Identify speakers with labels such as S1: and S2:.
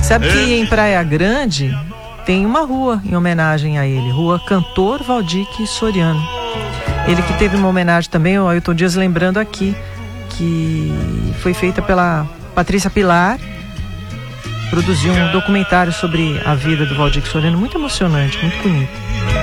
S1: Sabe que em Praia Grande tem uma rua em homenagem a ele, Rua Cantor Valdir Soriano. Ele que teve uma homenagem também, o Ailton Dias lembrando aqui, que foi feita pela Patrícia Pilar, produziu um documentário sobre a vida do Valdir Soriano, muito emocionante, muito bonito.